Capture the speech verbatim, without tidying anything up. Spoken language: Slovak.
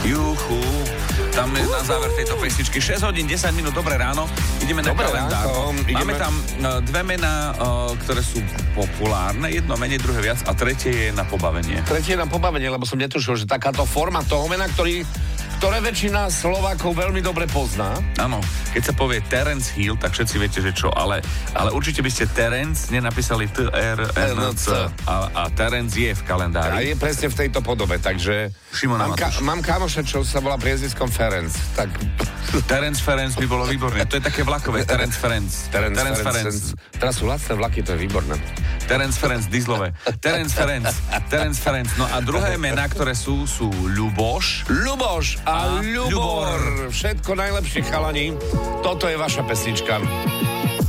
Juchu. Tam je na záver tejto pesničky šesť hodín, desať minút, dobré ráno. Ideme na Dobré kalendár. ráno, Máme ideme. tam uh, dve mená, uh, ktoré sú populárne, jedno menej, druhé viac a tretie je na pobavenie. Tretie na pobavenie, lebo som netušil, že takáto forma toho mena, ktorý, ktoré väčšina Slovákov veľmi dobre pozná. Áno, keď sa povie Terence Hill, tak všetci viete, že čo, ale, ale určite by ste Terence nenapísali T R N C a, a Terence je v kalendári. A je presne v tejto podobe, takže Šimona mám, ka- Matúš. mám kamoša, čo sa volá priezviskom Ferenc, tak Terence Ferenc by bolo výborné. To je také vlakové. Terence Ferenc. Terence, Terence Ferenc. Ferenc. Teraz sú lacné vlaky, to je výborné. Terence Ferenc, dieslové. Terence Ferenc. Terence Ferenc. No a druhé mená, ktoré sú, sú Ľuboš. Ľuboš a, A Ľubor. Všetko najlepšie, chalani. Toto je vaša pesnička.